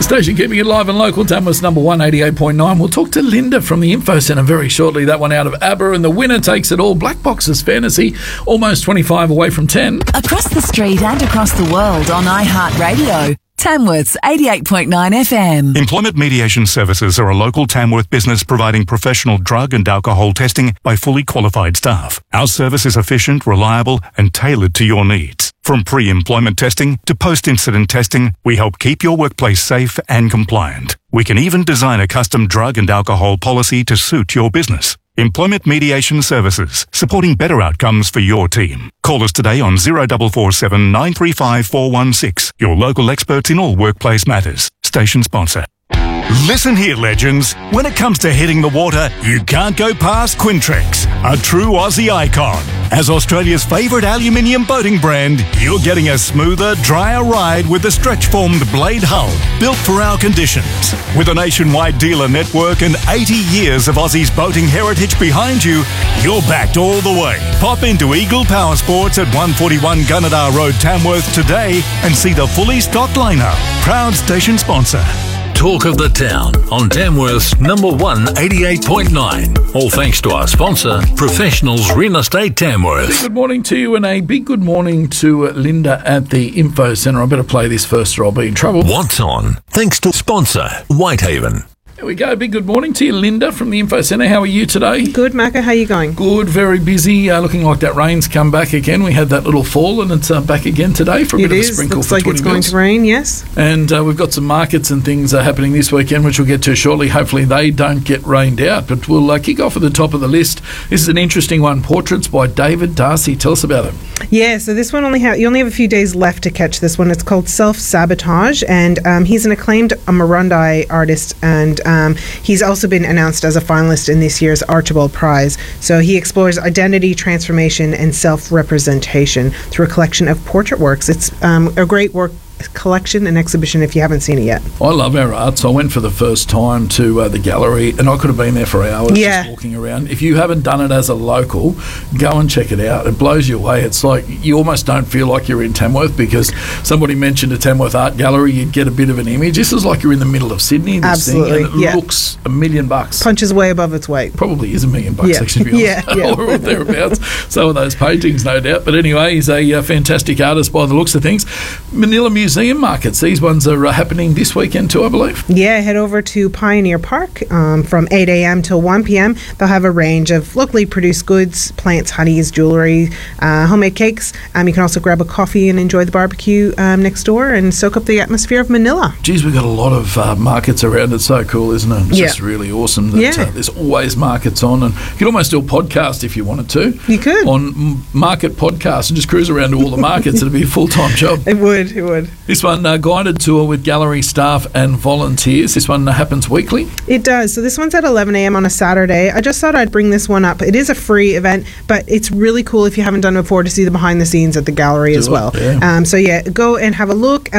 Station keeping it live and local. Tamworth's number 1, 88.9. We'll talk to Linda from the Info Centre very shortly. That one out of ABBA, and the winner takes it all. Black Boxes Fantasy, almost 25 away from 10. Across the street and across the world on iHeartRadio. Tamworth's 88.9 FM. Employment Mediation Services are a local Tamworth business providing professional drug and alcohol testing by fully qualified staff. Our service is efficient, reliable, and tailored to your needs. From pre-employment testing to post-incident testing, we help keep your workplace safe and compliant. We can even design a custom drug and alcohol policy to suit your business. Employment Mediation Services, supporting better outcomes for your team. Call us today on 0447 935 416. Your local experts in all workplace matters. Station sponsor. Listen here, legends. When it comes to hitting the water, you can't go past Quintrex, a true Aussie icon. As Australia's favourite aluminium boating brand, you're getting a smoother, drier ride with the stretch-formed blade hull, built for our conditions. With a nationwide dealer network and 80 years of Aussie's boating heritage behind you, you're backed all the way. Pop into Eagle Power Sports at 141 Gunnedah Road, Tamworth today and see the fully stocked lineup. Proud station sponsor. Talk of the town on Tamworth's number 1, 88.9. All thanks to our sponsor, Professionals Real Estate Tamworth. Good morning to you, and a big good morning to Linda at the Info Centre. I better play this first or I'll be in trouble. What's on? Thanks to sponsor, Whitehaven. There we go. Big good morning to you, Linda from the Info Centre. How are you today? Good, Macca. How are you going? Good, very busy. Looking like that rain's come back again. We had that little fall and it's back again today for a bit of a sprinkle. Looks like it's going to rain, yes. And we've got some markets and things happening this weekend, which we'll get to shortly. Hopefully they don't get rained out. But we'll kick off at the top of the list. This is an interesting one. Portraits by David Darcy. Tell us about it. Yeah, so this one you only have a few days left to catch this one. It's called Self-Sabotage, and he's an acclaimed Marundi artist, and he's also been announced as a finalist in this year's Archibald Prize. So he explores identity, transformation, and self-representation through a collection of portrait works. It's a great work collection and exhibition if you haven't seen it yet. I love our art, so I went for the first time to the gallery, and I could have been there for hours just walking around. If you haven't done it as a local, go and check it out. It blows you away. It's like you almost don't feel like you're in Tamworth, because somebody mentioned a Tamworth art gallery, you'd get a bit of an image. This is like you're in the middle of Sydney. Absolutely. And it looks $1 million. Punches way above its weight. Probably is $1 million, actually, to be honest. Or thereabouts. Some of those paintings, no doubt. But anyway, he's a fantastic artist by the looks of things. Manila Museum markets. These ones are happening this weekend too, I believe. Yeah, head over to Pioneer Park from 8 a.m. till 1 p.m. They'll have a range of locally produced goods, plants, honeys, jewellery, homemade cakes. You can also grab a coffee and enjoy the barbecue next door and soak up the atmosphere of Manila. Geez, we've got a lot of markets around. It's so cool, isn't it? It's just really awesome that there's always markets on, and you could almost do a podcast if you wanted to. You could. On Market Podcast and just cruise around to all the markets. It'd be a full-time job. It would. This one, guided tour with gallery staff and volunteers. This one happens weekly? It does. So this one's at 11 a.m. on a Saturday. I just thought I'd bring this one up. It is a free event, but it's really cool if you haven't done it before to see the behind the scenes at the gallery as well. Yeah. Go and have a look.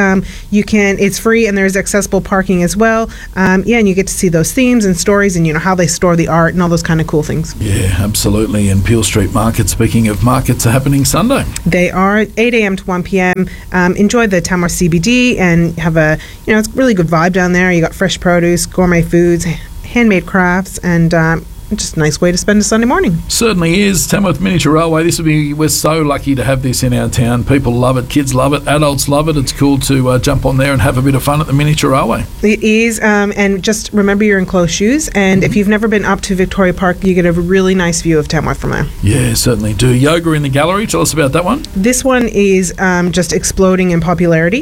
It's free, and there's accessible parking as well. And you get to see those themes and stories and how they store the art and all those kind of cool things. Yeah, absolutely. And Peel Street Market, speaking of markets, are happening Sunday. They are 8 a.m. to 1 p.m. Enjoy the Tamworth CBD and have it's a really good vibe down there. You got fresh produce, gourmet foods, handmade crafts, and just a nice way to spend a Sunday morning. Certainly is. Tamworth Miniature Railway. We're so lucky to have this in our town. People love it. Kids love it. Adults love it. It's cool to jump on there and have a bit of fun at the Miniature Railway. It is. And just remember you're in closed shoes. And if you've never been up to Victoria Park, you get a really nice view of Tamworth from there. Yeah, certainly do. Yoga in the gallery. Tell us about that one. This one is just exploding in popularity.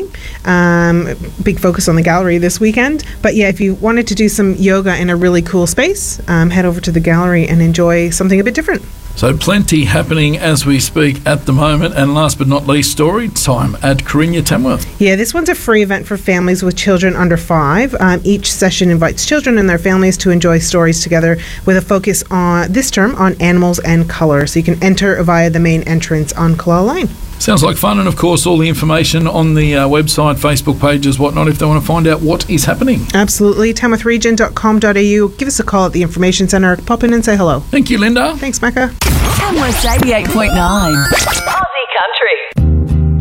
Big focus on the gallery this weekend. But yeah, if you wanted to do some yoga in a really cool space, head over to the gallery and enjoy something a bit different. So plenty happening as we speak at the moment. And last but not least, story time at Carinya Tamworth. Yeah, this one's a free event for families with children under 5. Each session invites children and their families to enjoy stories together, with a focus on this term on animals and colour. So you can enter via the main entrance on Killala Lane. Sounds like fun, and of course all the information on the website, Facebook pages, whatnot, if they want to find out what is happening. Absolutely. tamworthregion.com.au. Give us a call at the Information Centre. Pop in and say hello. Thank you, Linda. Thanks, Mecca. Tamworth's 88.9.